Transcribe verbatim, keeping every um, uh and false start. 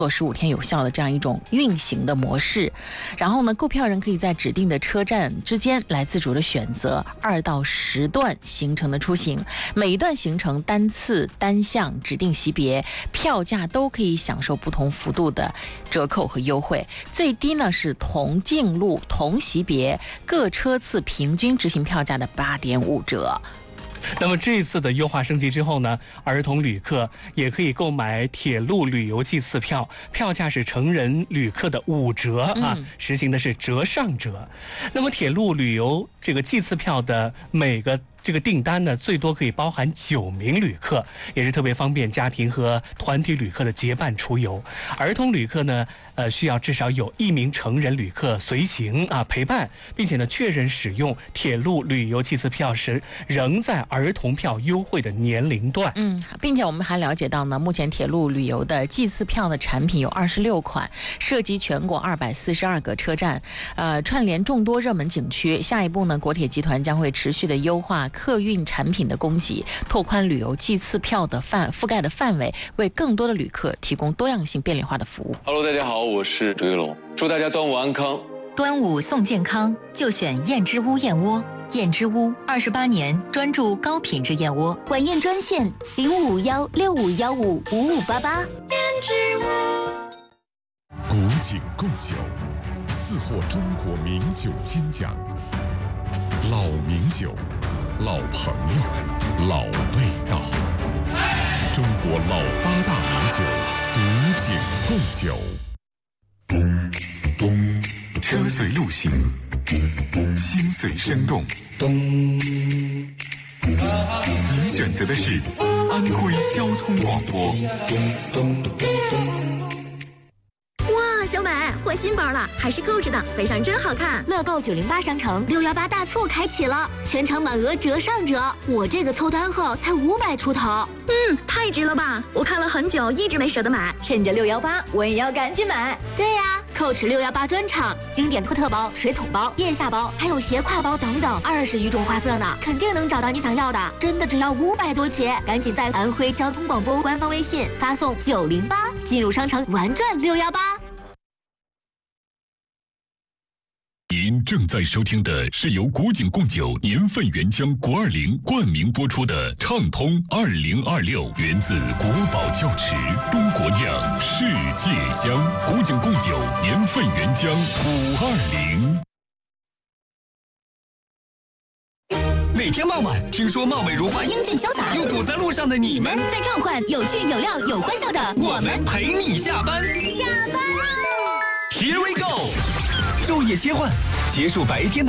做十五天有效的这样一种运行的模式，然后呢，购票人可以在指定的车站之间来自主的选择二到十段行程的出行，每一段行程单次单项指定级别，票价都可以享受不同幅度的折扣和优惠，最低呢是同径路同级别各车次平均执行票价的八点五折。 那么这一次的优化升级之后呢，儿童旅客也可以购买铁路旅游季次票，票价是成人旅客的五折啊， 嗯、 实行的是折上折。那么铁路旅游这个季次票的每个这个订单呢，最多可以包含九名旅客，也是特别方便家庭和团体旅客的结伴出游。儿童旅客呢，呃，需要至少有一名成人旅客随行啊陪伴，并且呢确认使用铁路旅游季次票时仍在儿童票优惠的年龄段。 嗯，并且我们还了解到呢，目前铁路旅游的季次票的产品有二十六款，涉及全国二百四十二个车站，呃，串联众多热门景区。下一步呢，国铁集团将会持续的优化客运产品的供给，拓宽旅游季次票的范覆盖的范围，为更多的旅客提供多样性便利化的服务。 Hello， 大家好，我是朱一龙，祝大家端午安康。 端午送健康，就选燕之屋燕窝。燕之屋二十八年专注高品质燕窝， 晚宴专线零五幺六五幺五五五八八。燕之屋。古井贡酒，四获中国名酒金奖。老名酒，老朋友，老味道。中国老八大名酒，古井贡酒。 咚咚，车随路行，心随生动。咚，您选择的是安徽交通广播。咚咚咚。 哇，小美换新包了，还是购置的，背上真好看。乐购九零八商城六幺八大促开启了，全场满额折上折。我这个凑单后才五百出头，嗯，太值了吧！我看了很久，一直没舍得买，趁着六幺八，我也要赶紧买。对呀、啊，购驰六幺八专场，经典托特包、水桶包、腋下包，还有斜挎包等等，二十余种花色呢，肯定能找到你想要的。真的只要五百多起，赶紧在安徽交通广播官方微信发送九零八，进入商城玩转六幺八。 您正在收听的是由古井贡酒年份原浆国二零冠名播出的畅通二零二六，源自国宝窖池，中国酿，世界香。古井贡酒年份原浆五二零。 每天傍晚，听说貌美如花、 英俊潇洒， 又堵在路上的你们， 在召唤有趣有料有欢笑的我们陪你下班。 下班喽 ！Here we go， 昼夜切换，结束白天的。